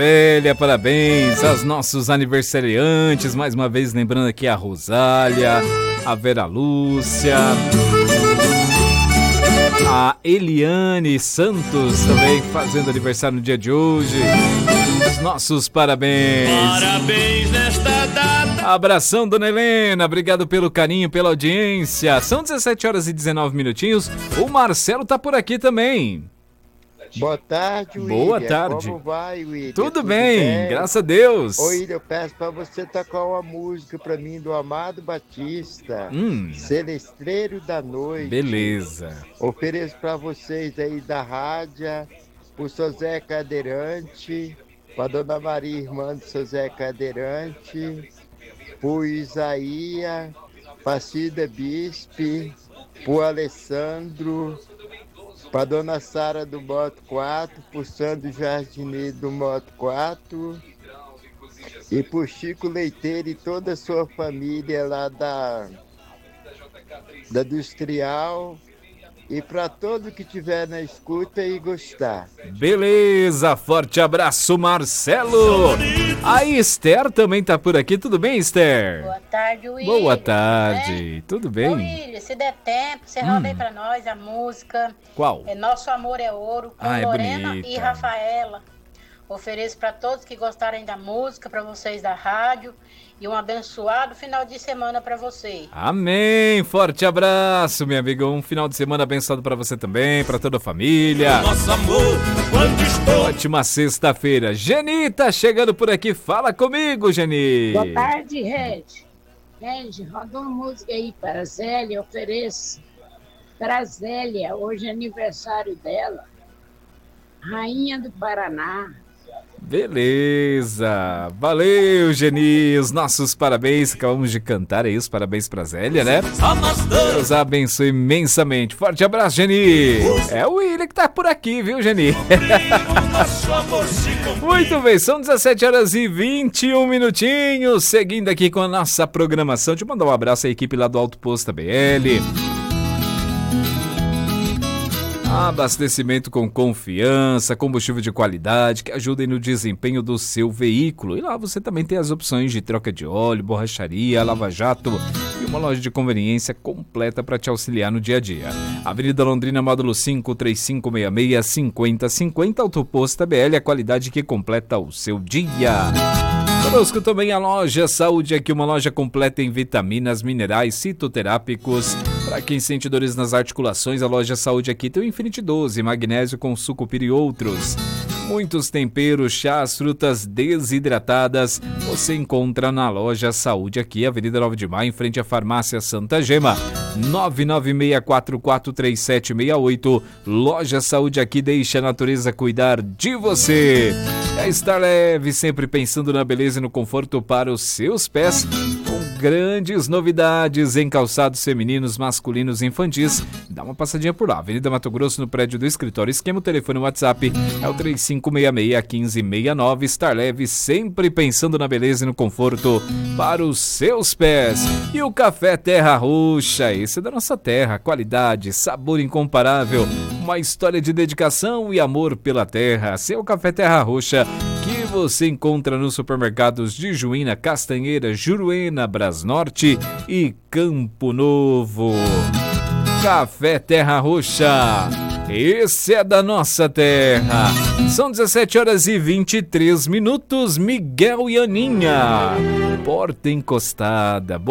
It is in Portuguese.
Velha, parabéns aos nossos aniversariantes, mais uma vez lembrando aqui a Rosália, a Vera Lúcia, a Eliane Santos também fazendo aniversário no dia de hoje. Os nossos parabéns. Parabéns nesta data. Abração, dona Helena, obrigado pelo carinho, pela audiência. São 17 horas e 19 minutinhos. O Marcelo tá por aqui também. Boa tarde, William. Boa tarde. Como vai, William? Tudo bem, graças a Deus. Ô, William, eu peço pra você tocar uma música pra mim do Amado Batista, Celestreiro da Noite. Beleza. Ofereço pra vocês aí da rádio, pro seu Zé Cadeirante, pra Dona Maria, irmã do seu Zé Cadeirante, pro Isaías, pra Cida Bispe, pro Alessandro, para Dona Sara do Moto 4, pro Sandro Jardineiro do Moto 4 e pro Chico Leiteiro e toda a sua família lá da Industrial e para todo que tiver na escuta e gostar. Beleza, forte abraço, Marcelo. A Esther também tá por aqui, tudo bem, Esther? Boa tarde, William. Boa tarde, tudo bem? Ô, William, se der tempo, você roda aí pra nós a música. Qual? Nosso Amor é Ouro, com é Lorena bonita. e Rafaela. Ofereço para todos que gostarem da música, para vocês da rádio, e um abençoado final de semana para vocês. Amém, forte abraço, meu amigo. Um final de semana abençoado para você também, para toda a família. Nosso amor, quando estou... Ótima sexta-feira. Geni tá chegando por aqui, fala comigo, Geni. Boa tarde, Red. Red, roda uma música aí para a Zélia, ofereço para a Zélia, hoje é aniversário dela, Rainha do Paraná. Beleza, valeu, Geni, os nossos parabéns, acabamos de cantar aí, os parabéns pra Zélia, né? Deus abençoe imensamente, forte abraço, Geni. É o William que tá por aqui, viu, Geni? Muito bem, são 17 horas e 21 minutinhos, seguindo aqui com a nossa programação, deixa eu mandar um abraço à equipe lá do Alto Posto BL. Abastecimento com confiança, combustível de qualidade que ajudem no desempenho do seu veículo. E lá você também tem as opções de troca de óleo, borracharia, lava-jato e uma loja de conveniência completa para te auxiliar no dia a dia. Avenida Londrina, módulo 5, 3566-5050, Autoposto BL, a qualidade que completa o seu dia. Conosco também a Loja Saúde, aqui uma loja completa em vitaminas, minerais, citoterápicos. Para quem sente dores nas articulações, a Loja Saúde aqui tem o Infinity 12, magnésio com sucupira e outros. Muitos temperos, chás, frutas desidratadas, você encontra na Loja Saúde aqui, Avenida 9 de Maio, em frente à Farmácia Santa Gema, 996443768. Loja Saúde aqui, deixa a natureza cuidar de você. É estar leve, sempre pensando na beleza e no conforto para os seus pés, com grandes novidades em calçados femininos, masculinos e infantis. Dá uma passadinha por lá, Avenida Mato Grosso, no prédio do escritório. Esquema, o telefone no WhatsApp é o 3566-1569. Estar leve, sempre pensando na beleza e no conforto para os seus pés. E o Café Terra Roxa, esse é da nossa terra, qualidade, sabor incomparável, uma história de dedicação e amor pela terra. Seu Café Terra Roxa, que você encontra nos supermercados de Juína, Castanheira, Juruena, Brasnorte e Campo Novo. Café Terra Roxa, esse é da nossa terra. São 17 horas e 23 minutos, Miguel e Aninha, Porta Encostada.